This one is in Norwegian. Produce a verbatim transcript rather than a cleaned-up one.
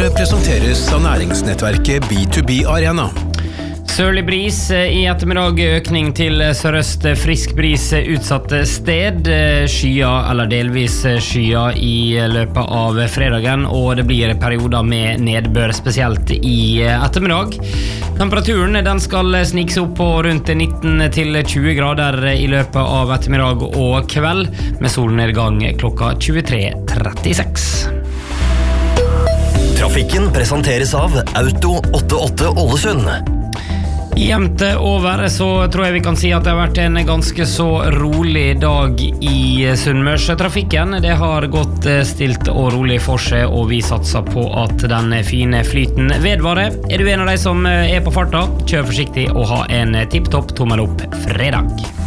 presenteres av næringsnettverket B to B Arena. Sørlig bris i ettermiddag, økning til sørøst, frisk bris utsatte sted, skyer eller delvis skyer i løpet av fredagen, og det blir perioder med nedbør, spesielt i ettermiddag. Temperaturen den skal snike seg opp på rundt nitten til tjue grader i løpet av ettermiddag og kveld, med solnedgang klokka tjuetre trettiseks. Trafikken presenteres av Auto åttiåtte Ålesund. Jevnt over så tror jeg vi kan si at det har vært en ganske så rolig dag i Sunnmørstrafikken. Det har gått stilt og rolig for seg, og vi satser på at den fine flyten vedvarer. Er du en av de som er på farta, kjør forsiktig og ha en tipptopp tommel opp fredag.